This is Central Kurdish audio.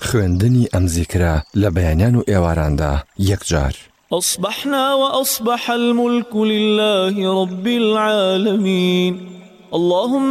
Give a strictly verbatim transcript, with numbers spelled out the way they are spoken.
خوێندنی ئەم زیکرە لە بەیانیان و ئێواران دا یەکجار. أصبحنا وأصبح الملك لله رب العالمين اللهم